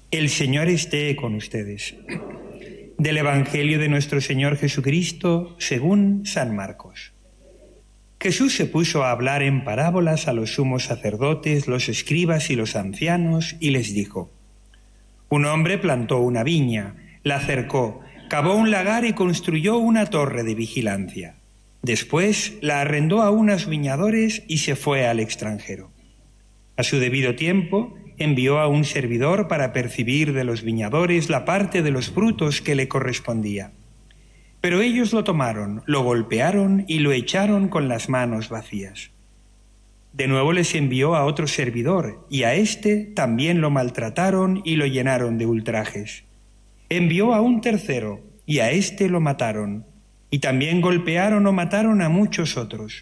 El Señor esté con ustedes. Del Evangelio de nuestro Señor Jesucristo según San Marcos. Jesús se puso a hablar en parábolas a los sumos sacerdotes, los escribas y los ancianos, y les dijo: Un hombre plantó una viña, la cercó, cavó un lagar y construyó una torre de vigilancia. Después la arrendó a unos viñadores y se fue al extranjero. A su debido tiempo envió a un servidor para percibir de los viñadores la parte de los frutos que le correspondía. Pero ellos lo tomaron, lo golpearon y lo echaron con las manos vacías. De nuevo les envió a otro servidor, y a éste también lo maltrataron y lo llenaron de ultrajes. Envió a un tercero, y a éste lo mataron, y también golpearon o mataron a muchos otros.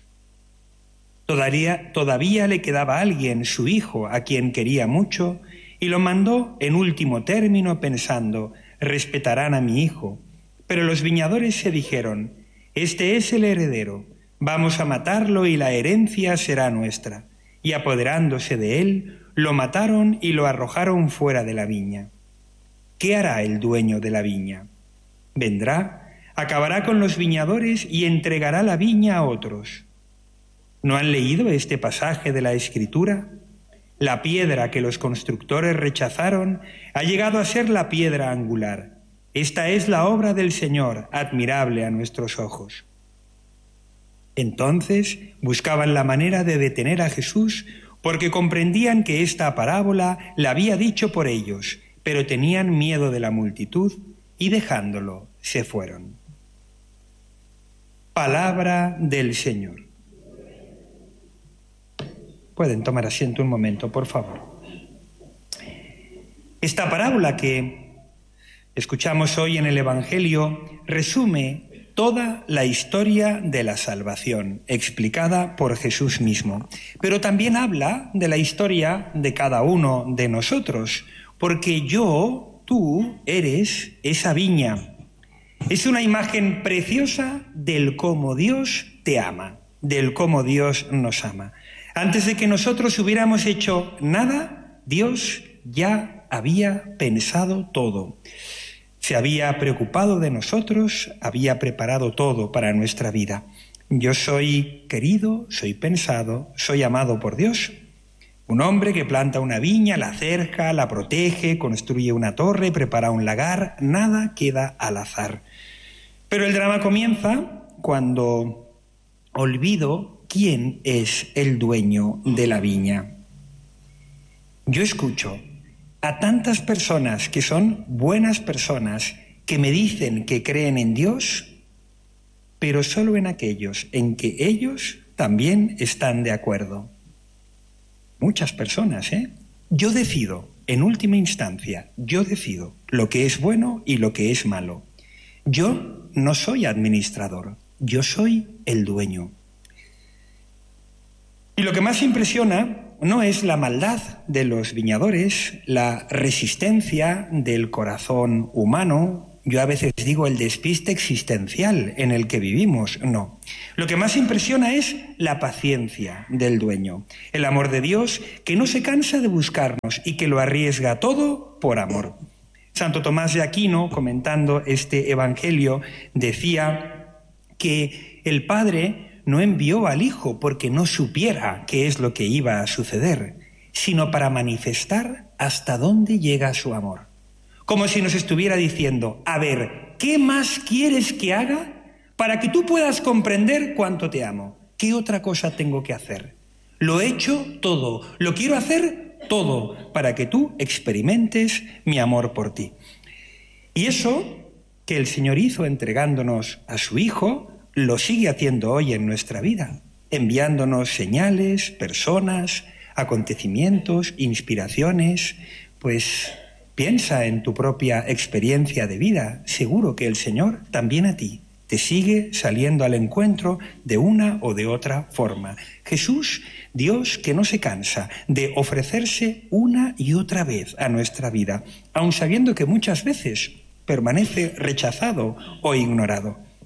Todavía le quedaba alguien, su hijo, a quien quería mucho, y lo mandó en último término pensando: respetarán a mi hijo. Pero los viñadores se dijeron: este es el heredero, vamos a matarlo y la herencia será nuestra. Y apoderándose de él, lo mataron y lo arrojaron fuera de la viña. ¿Qué hará el dueño de la viña? Vendrá, acabará con los viñadores y entregará la viña a otros. ¿No han leído este pasaje de la Escritura? La piedra que los constructores rechazaron ha llegado a ser la piedra angular. Esta es la obra del Señor, admirable a nuestros ojos. Entonces buscaban la manera de detener a Jesús, porque comprendían que esta parábola la había dicho por ellos, pero tenían miedo de la multitud y dejándolo se fueron. Palabra del Señor. Pueden tomar asiento un momento, por favor. Esta parábola que escuchamos hoy en el Evangelio resume toda la historia de la salvación, explicada por Jesús mismo. Pero también habla de la historia de cada uno de nosotros, porque tú eres esa viña. Es una imagen preciosa del cómo Dios te ama, del cómo Dios nos ama. Antes de que nosotros hubiéramos hecho nada, Dios ya había pensado todo. Se había preocupado de nosotros, había preparado todo para nuestra vida. Yo soy querido, soy pensado, soy amado por Dios. Un hombre que planta una viña, la cerca, la protege, construye una torre, prepara un lagar, nada queda al azar. Pero el drama comienza cuando olvido quién es el dueño de la viña. Yo escucho a tantas personas que son buenas personas, que me dicen que creen en Dios, pero solo en aquellos en que ellos también están de acuerdo. Muchas personas, Yo decido, en última instancia, yo decido lo que es bueno y lo que es malo. Yo no soy administrador, yo soy el dueño. Y lo que más impresiona no es la maldad de los viñadores, la resistencia del corazón humano, yo a veces digo el despiste existencial en el que vivimos, no. Lo que más impresiona es la paciencia del dueño, el amor de Dios que no se cansa de buscarnos y que lo arriesga todo por amor. Santo Tomás de Aquino, comentando este Evangelio, decía que el Padre no envió al Hijo porque no supiera qué es lo que iba a suceder, sino para manifestar hasta dónde llega su amor. Como si nos estuviera diciendo: a ver, ¿qué más quieres que haga para que tú puedas comprender cuánto te amo? ¿Qué otra cosa tengo que hacer? Lo he hecho todo, lo quiero hacer todo para que tú experimentes mi amor por ti. Y eso que el Señor hizo entregándonos a su Hijo, lo sigue haciendo hoy en nuestra vida, enviándonos señales, personas, acontecimientos, inspiraciones. Pues piensa en tu propia experiencia de vida. Seguro que el Señor también a ti te sigue saliendo al encuentro de una o de otra forma. Jesús, Dios que no se cansa de ofrecerse una y otra vez a nuestra vida, aun sabiendo que muchas veces permanece rechazado o ignorado.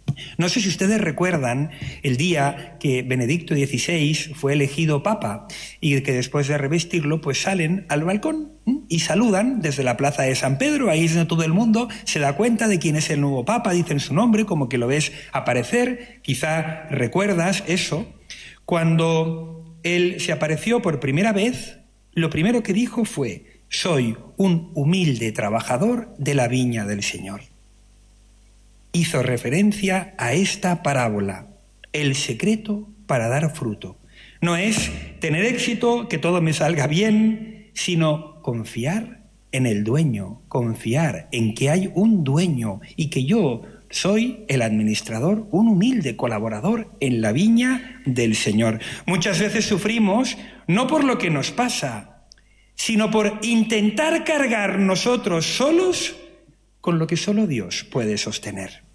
No sé si ustedes recuerdan el día que Benedicto XVI fue elegido papa y que después de revestirlo pues salen al balcón y saludan desde la plaza de San Pedro. Ahí es donde todo el mundo se da cuenta de quién es el nuevo papa, dicen su nombre, como que lo ves aparecer. Quizá recuerdas eso. Cuando él se apareció por primera vez, lo primero que dijo fue: soy un humilde trabajador de la viña del Señor. Hizo referencia a esta parábola, el secreto para dar fruto. No es tener éxito, que todo me salga bien, sino confiar en el dueño, confiar en que hay un dueño y que yo soy el administrador, un humilde colaborador en la viña del Señor. Muchas veces sufrimos no por lo que nos pasa, sino por intentar cargar nosotros solos con lo que solo Dios puede sostener.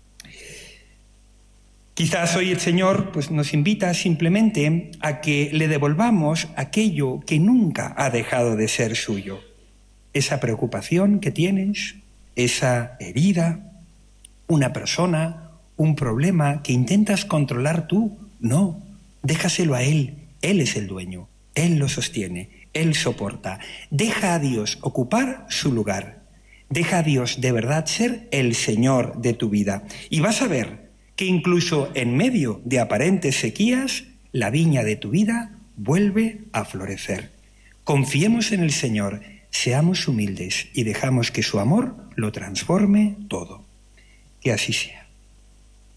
Quizás hoy el Señor pues, nos invita simplemente a que le devolvamos aquello que nunca ha dejado de ser suyo. Esa preocupación que tienes, esa herida, una persona, un problema que intentas controlar tú. No, déjaselo a Él. Él es el dueño, Él lo sostiene, Él soporta. Deja a Dios ocupar su lugar. Deja a Dios de verdad ser el Señor de tu vida. Y vas a ver que incluso en medio de aparentes sequías, la viña de tu vida vuelve a florecer. Confiemos en el Señor, seamos humildes y dejamos que su amor lo transforme todo. Que así sea.